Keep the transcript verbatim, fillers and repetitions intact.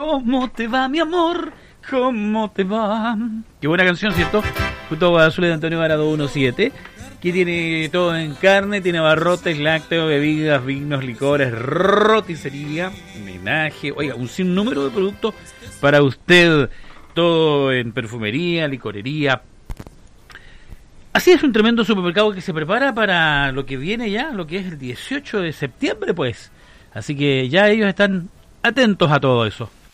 ¿Cómo te va, mi amor? ¿Cómo te va? Qué buena canción, ¿cierto? Junto a Azul de Antonio Varado diecisiete, que tiene todo en carne, tiene abarrotes, lácteos, bebidas, vinos, licores, roticería, homenaje, oiga, un sinnúmero de productos para usted, todo en perfumería, licorería. Así es, un tremendo supermercado que se prepara para lo que viene ya, lo que es el dieciocho de septiembre, pues. Así que ya ellos están atentos a todo eso.